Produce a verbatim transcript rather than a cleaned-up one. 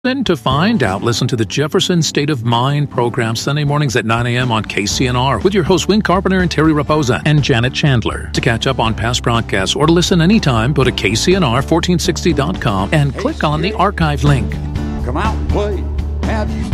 Then to find out, listen to the Jefferson State of Mind program Sunday mornings at nine a.m. on K C N R with your hosts Win Carpenter and Terry Raposa and Janet Chandler. To catch up on past broadcasts or to listen anytime, go to K C N R fourteen sixty dot com and click on the archive link. Come out and play. Have you